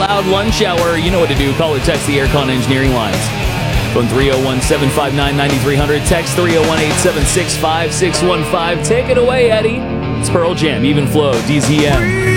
loud lunch hour. You know what to do. Call or text the Aircon Engineering lines. Phone 301-759-9300. Text 301-876-5615. Take it away, Eddie. It's Pearl Jam, Even Flow, DZM.